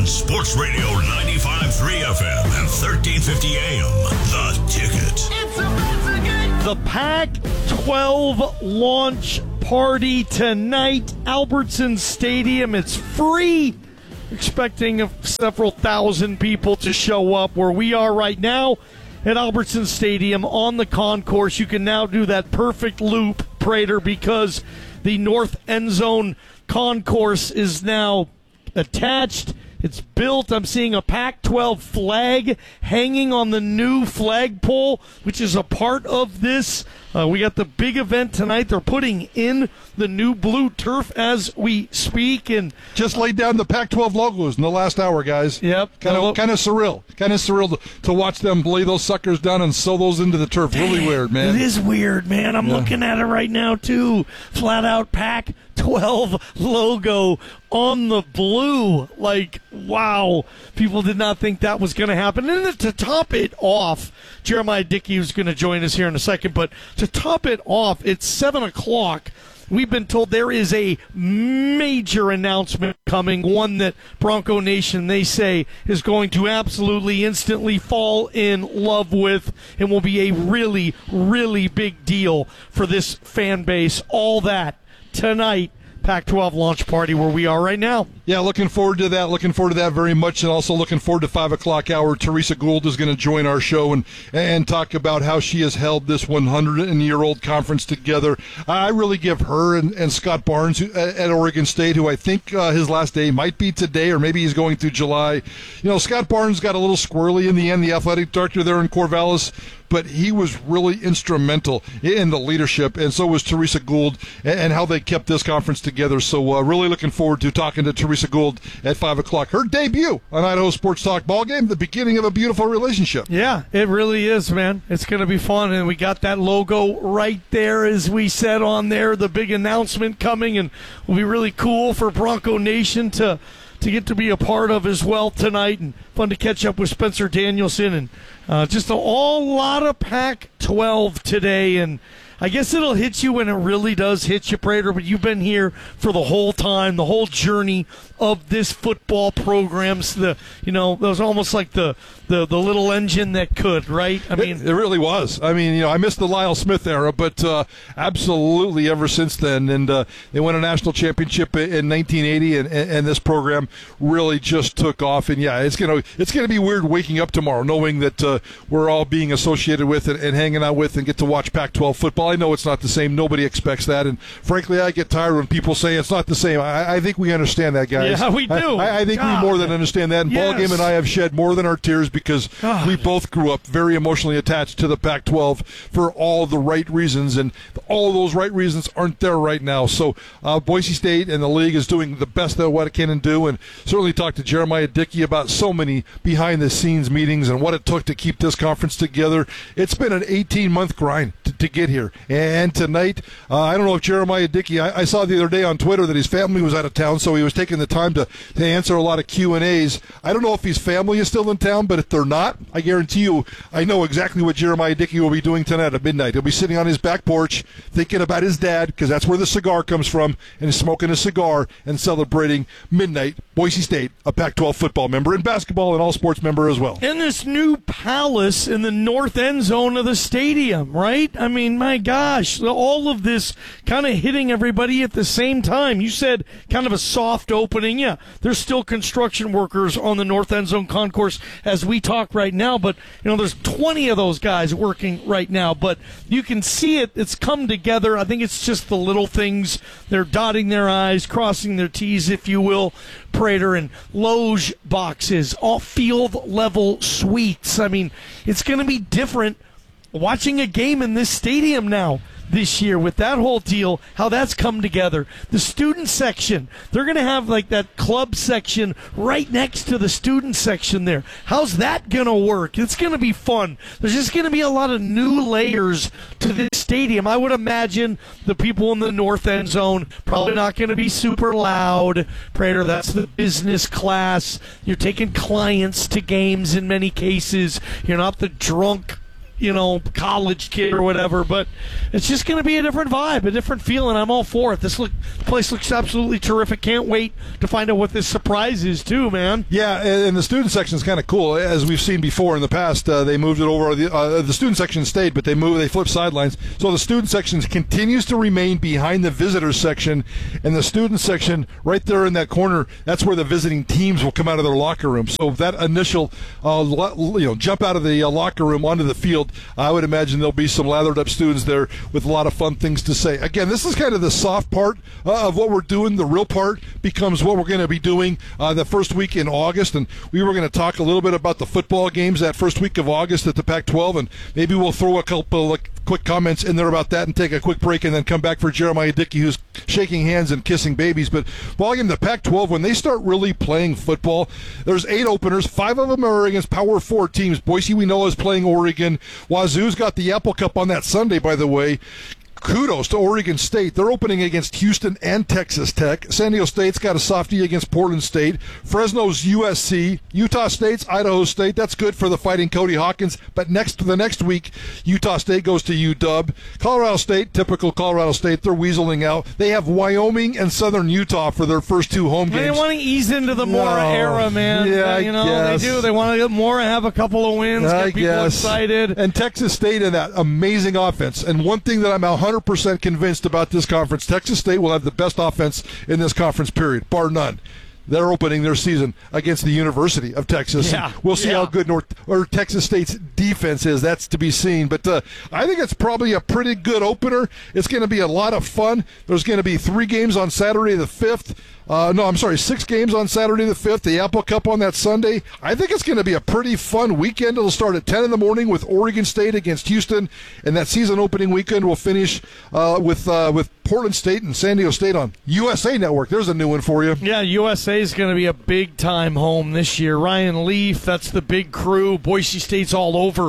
on Sports Radio 95.3 FM and 1350 AM. The Ticket. The Pac-12 launch party tonight, Albertson Stadium. It's free. Expecting several thousand people to show up where we are right now at Albertson Stadium on the concourse. You can now do that perfect loop, Prater, because the north end zone concourse is now attached. It's built. I'm seeing a Pac-12 flag hanging on the new flagpole, which is a part of this. We got the big event tonight. They're putting in the new blue turf as we speak, and just laid down the Pac-12 logos in the last hour, guys. Yep, kind of surreal. Kind of surreal to watch them lay those suckers down and sew those into the turf. Really weird, man. It is weird, man. I'm looking at it right now too. Flat out Pac-12 logo on the blue. Like, wow. People did not think that was going to happen. And then to top it off, Jeremiah Dickey was going to join us here in a second, but to top it off, it's 7 o'clock. We've been told there is a major announcement coming, one that Bronco Nation, they say, is going to absolutely instantly fall in love with and will be a really, really big deal for this fan base. All that tonight. Pac-12 launch party where we are right now. Yeah, looking forward to that. Looking forward to that very much, and also looking forward to 5 o'clock hour. Teresa Gould is going to join our show and talk about how she has held this 100-year-old conference together. I really give her and Scott Barnes at Oregon State, who I think his last day might be today, or maybe he's going through July. You know, Scott Barnes got a little squirrely in the end, the athletic director there in Corvallis, but he was really instrumental in the leadership, and so was Teresa Gould, and how they kept this conference together. So really looking forward to talking to Teresa Gould at 5 o'clock. Her debut on Idaho Sports Talk Ballgame, the beginning of a beautiful relationship. Yeah, it really is, man. It's going to be fun, and we got that logo right there, as we said on there, the big announcement coming, and will be really cool for Bronco Nation to get to be a part of as well tonight, and fun to catch up with Spencer Danielson, and just a lot of Pac-12 today. And I guess it'll hit you when it really does hit you, Prater, but you've been here for the whole time, the whole journey of this football program. So it was almost like the little engine that could, right? I mean, it really was. I mean, I missed the Lyle Smith era, but absolutely ever since then. And they won a national championship in 1980, and this program really just took off. And yeah, it's gonna be weird waking up tomorrow knowing that we're all being associated with it and hanging out with and get to watch Pac-12 football. I know it's not the same. Nobody expects that, and frankly, I get tired when people say it's not the same. I think we understand that, guys. Yeah, we do. I think we more than understand that. And Yes. Ballgame and I have shed more than our tears because we both grew up very emotionally attached to the Pac-12 for all the right reasons, and all of those right reasons aren't there right now. So Boise State and the league is doing the best of what it can do, and certainly talked to Jeremiah Dickey about so many behind-the-scenes meetings and what it took to keep this conference together. It's been an 18-month grind to get here. And tonight, I don't know if Jeremiah Dickey, I saw the other day on Twitter that his family was out of town, so he was taking the time to answer a lot of Q&As. I don't know if his family is still in town, but if they're not, I guarantee you, I know exactly what Jeremiah Dickey will be doing tonight at midnight. He'll be sitting on his back porch thinking about his dad, because that's where the cigar comes from, and smoking a cigar and celebrating midnight. Boise State, a Pac-12 football member, and basketball and all sports member as well. In this new palace in the north end zone of the stadium, right? I mean, my gosh, all of this kind of hitting everybody at the same time. You said kind of a soft opening. Yeah, there's still construction workers on the north end zone concourse as we talk right now, but there's 20 of those guys working right now, but you can see it. It's come together. I think it's just the little things. They're dotting their I's, crossing their T's, if you will, Prater, and loge boxes, all field level suites. I mean, it's going to be different watching a game in this stadium now this year with that whole deal, how that's come together. The student section, they're going to have like that club section right next to the student section there. How's that going to work? It's going to be fun. There's just going to be a lot of new layers to this stadium. I would imagine the people in the north end zone probably not going to be super loud. Prater, that's the business class. You're taking clients to games in many cases. You're not the drunk college kid or whatever, but it's just going to be a different vibe, a different feeling. I'm all for it. This place looks absolutely terrific. Can't wait to find out what this surprise is, too, man. Yeah, and the student section is kind of cool. As we've seen before in the past, they moved it over. The student section stayed, but they flipped sidelines. So the student section continues to remain behind the visitors section, and the student section right there in that corner, that's where the visiting teams will come out of their locker room. So that initial jump out of the locker room onto the field, I would imagine there'll be some lathered up students there with a lot of fun things to say. Again, this is kind of the soft part of what we're doing. The real part becomes what we're going to be doing the first week in August, and we were going to talk a little bit about the football games that first week of August at the Pac-12, and maybe we'll throw a couple of quick comments in there about that and take a quick break and then come back for Jeremiah Dickey, who's shaking hands and kissing babies. But again, the Pac-12, when they start really playing football, there's 8 openers. 5 of them are against Power 4 teams. Boise, we know, is playing Oregon. Wazoo's got the Apple Cup on that Sunday, by the way. Kudos to Oregon State. They're opening against Houston and Texas Tech. San Diego State's got a softie against Portland State. Fresno's USC. Utah State's Idaho State. That's good for the Fighting Cody Hawkins. But the next week, Utah State goes to UW. Colorado State, typical Colorado State, they're weaseling out. They have Wyoming and Southern Utah for their first 2 home games. They want to ease into the Mora era, man. Yeah, they do. They want to get Mora, have a couple of wins, get people excited. And Texas State in that amazing offense. And one thing that I'm 100% convinced about this conference, Texas State will have the best offense in this conference, period, bar none. They're opening their season against the University of Texas. Yeah. We'll see how good Texas State's defense is. That's to be seen. But I think it's probably a pretty good opener. It's going to be a lot of fun. There's going to be 3 games on Saturday the 5th. 6 games on Saturday the 5th, the Apple Cup on that Sunday. I think it's going to be a pretty fun weekend. It'll start at 10 in the morning with Oregon State against Houston, and that season opening weekend will finish with Portland State and San Diego State on USA Network. There's a new one for you. Yeah, USA is going to be a big-time home this year. Ryan Leaf, that's the big crew. Boise State's all over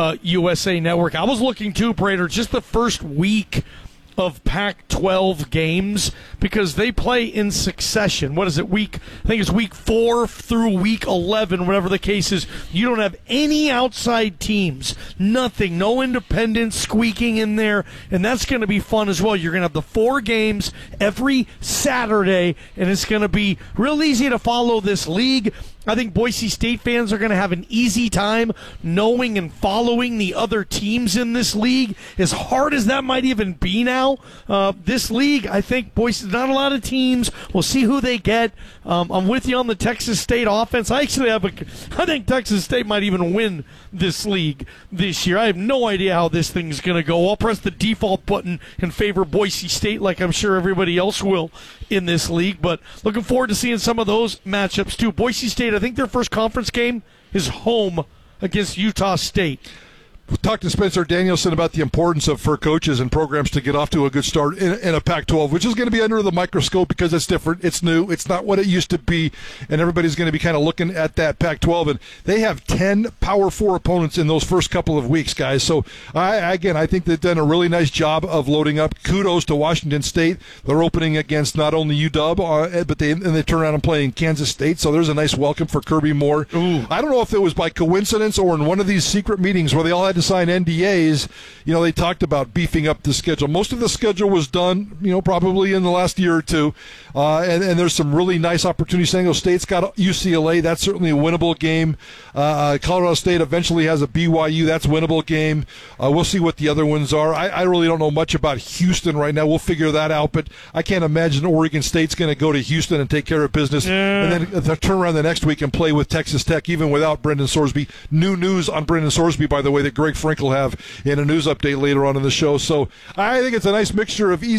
USA Network. I was looking, too, Prater, just the first week of Pac-12 games, because they play in succession. What is it, I think it's week 4 through week 11, whatever the case is. You don't have any outside teams, nothing, no independents squeaking in there, and that's going to be fun as well. You're going to have the 4 games every Saturday, and it's going to be real easy to follow this league. I think Boise State fans are going to have an easy time knowing and following the other teams in this league. As hard as that might even be now, this league, I think Boise's not a lot of teams. We'll see who they get. I'm with you on the Texas State offense. I think Texas State might even win this league this year. I have no idea how this thing's going to go. I'll press the default button and favor Boise State like I'm sure everybody else will in this league, but looking forward to seeing some of those matchups too. Boise State, I think their first conference game is home against Utah State. We talked to Spencer Danielson about the importance for coaches and programs to get off to a good start in a Pac-12, which is going to be under the microscope because it's different, it's new, it's not what it used to be, and everybody's going to be kind of looking at that Pac-12. And they have 10 Power 4 opponents in those first couple of weeks, guys. So, I think they've done a really nice job of loading up. Kudos to Washington State. They're opening against not only UW, but they turn around and play in Kansas State, so there's a nice welcome for Kirby Moore. Ooh. I don't know if it was by coincidence or in one of these secret meetings where they all had to sign NDAs, they talked about beefing up the schedule. Most of the schedule was done, probably in the last year or two, and there's some really nice opportunities. San Diego State's got UCLA. That's certainly a winnable game. Colorado State eventually has a BYU. That's a winnable game. We'll see what the other ones are. I really don't know much about Houston right now. We'll figure that out, but I can't imagine Oregon State's going to go to Houston and take care of business, and then turn around the next week and play with Texas Tech, even without Brendan Sorsby. New news on Brendan Sorsby, by the way, that Greg Frank will have in a news update later on in the show. So I think it's a nice mixture of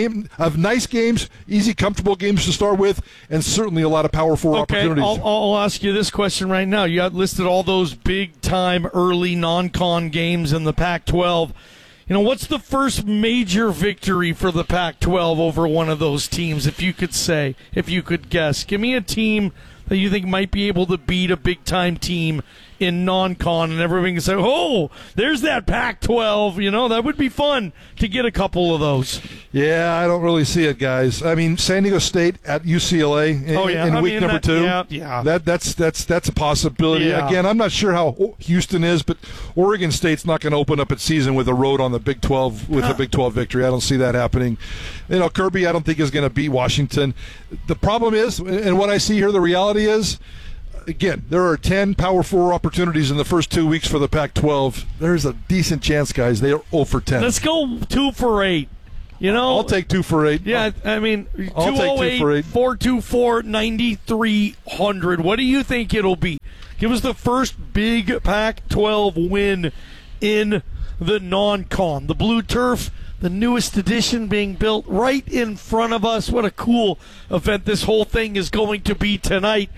nice games, easy, comfortable games to start with, and certainly a lot of Power 4 opportunities. I'll ask you this question right now. You got listed all those big-time early non-con games in the Pac-12. What's the first major victory for the Pac-12 over one of those teams, if you could guess? Give me a team that you think might be able to beat a big-time team in non-con, and everyone can say, oh, there's that Pac-12. You know, that would be fun to get a couple of those. Yeah, I don't really see it, guys. I mean, San Diego State at UCLA in week number 2. Yeah. That's a possibility. Yeah. Again, I'm not sure how Houston is, but Oregon State's not going to open up its season with a road on the Big 12 with a Big 12 victory. I don't see that happening. You know, Kirby, I don't think is going to beat Washington. The problem is, and what I see here, the reality is, again, there are 10 Power 4 opportunities in the first 2 weeks for the Pac-12. There's a decent chance, guys, they are 0 for 10. Let's go 2 for 8. You know, I'll take 2 for 8. Yeah, I mean, I'll take 2 for 8. 424 9,300. What do you think it'll be? Give us the first big Pac-12 win in the non-con. The Blue Turf, the newest edition being built right in front of us. What a cool event this whole thing is going to be tonight.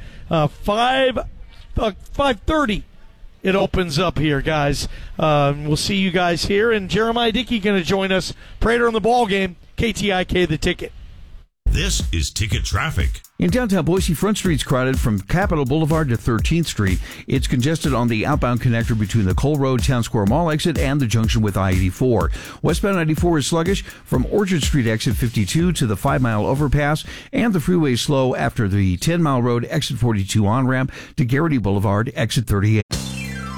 5:30 it opens up here, guys. We'll see you guys here, and Jeremiah Dickey going to join us. Prater on the ball game. KTIK the Ticket. This is Ticket Traffic. In downtown Boise, Front Street's crowded from Capitol Boulevard to 13th Street. It's congested on the outbound connector between the Cole Road Town Square Mall exit and the junction with I-84. Westbound 94 is sluggish from Orchard Street exit 52 to the 5-mile overpass, and the freeway is slow after the 10-mile road exit 42 on-ramp to Garrity Boulevard exit 38.